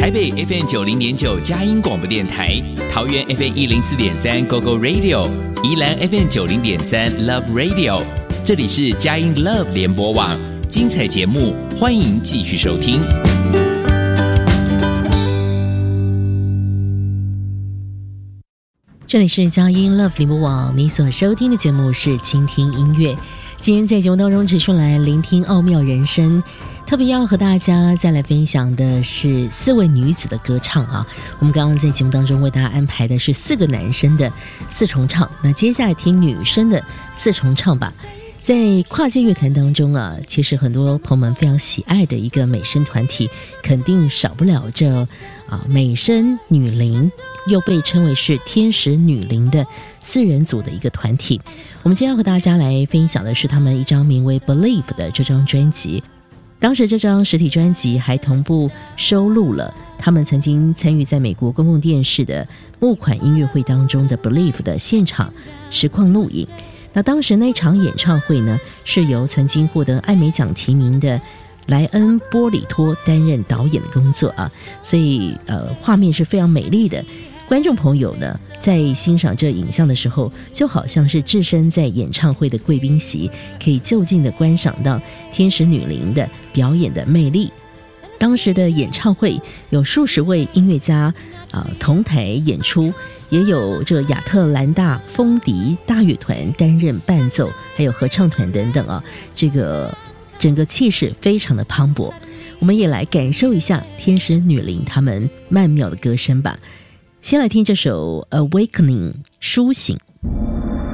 台北 FM 90.9佳音广播电台，桃园 FM 104.3 GoGo Radio， 宜兰 FM 90.3 Love Radio， 这里是佳音 Love 联播网，精彩节目欢迎继续收听。 这里是佳音 Love 联播网，你所收听的节目是倾听音乐。今天在节目当中持续来聆听奥妙人生，特别要和大家再来分享的是4位女子的歌唱啊。我们刚刚在节目当中为大家安排的是4个男生的4重唱，那接下来听女生的4重唱吧。在跨界乐坛当中啊，其实很多朋友们非常喜爱的一个美声团体，肯定少不了这美声女伶，又被称为是天使女伶的4人组的一个团体。我们今天要和大家来分享的是他们一张名为 Believe 的这张专辑。当时这张实体专辑还同步收录了他们曾经参与在美国公共电视的募款音乐会当中的 Believe 的现场实况录影。那当时那场演唱会呢，是由曾经获得艾美奖提名的莱恩·波里托担任导演的工作啊，所以画面是非常美丽的。观众朋友呢，在欣赏这影像的时候，就好像是置身在演唱会的贵宾席，可以就近的观赏到天使女伶的表演的魅力。当时的演唱会有数十位音乐家同台演出，也有这亚特兰大风笛大乐团担任伴奏，还有合唱团等等啊，这个整个气势非常的磅礴。我们也来感受一下天使女伶她们曼妙的歌声吧。先来听这首 Awakening 苏醒。